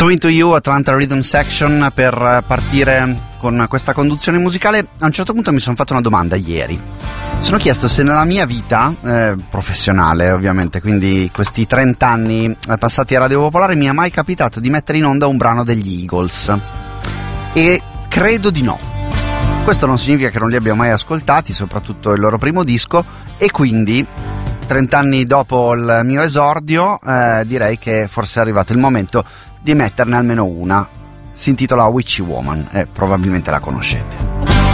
So Into You, Atlanta Rhythm Section, per partire con questa conduzione musicale. A un certo punto mi sono fatto una domanda ieri. Mi sono chiesto se nella mia vita professionale, ovviamente, quindi questi 30 anni passati a Radio Popolare, mi è mai capitato di mettere in onda un brano degli Eagles, e credo di no. Questo non significa che non li abbia mai ascoltati, soprattutto il loro primo disco, e quindi 30 anni dopo il mio esordio direi che forse è arrivato il momento di metterne almeno una. Si intitola Witchy Woman e probabilmente la conoscete.